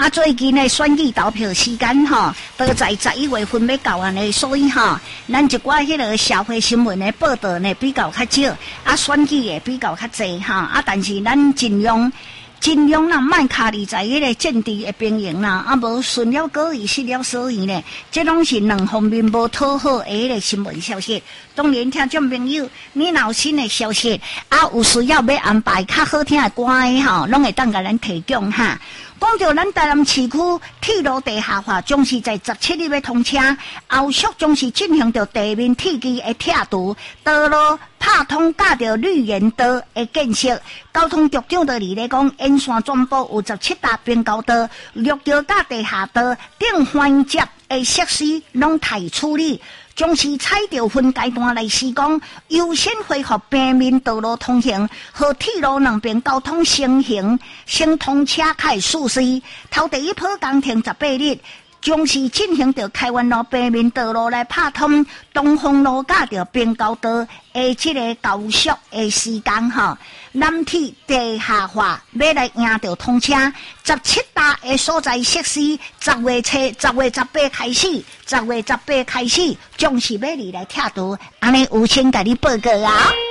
最近的选举投票时间都在11月份要到安尼，所以咱一寡迄个社会新闻的报道呢比较较少，选举也比较较济但是咱尽量啦，莫卡里在迄个政治的边缘啦，无顺了果意，失了所言呢，这拢是两方面无讨好的迄个新闻消息。当然，听众朋友，你若有新的消息有需要要安排较好听的歌的拢会当甲咱提供讲到咱台南市区铁路地下化将是在17日要通车，后续将是进行到地面铁基的拆除，道路拍通甲着绿园道的建设。交通局长就咧讲，沿线全部有17大并交道、绿桥甲地下道等环节的设施拢提处理。将是采着分阶段来施工，优先恢复平面道路通行，和铁路两边交通先通车开实施。头第一波工程18日。将是进行着开源路平面道路来拍通东风路甲着并交道的这个高速的时间南铁地下化要来赢着通车，17大的所在设施10月18开始，10月18开始将是要来拆除，安尼有请甲你报告啊。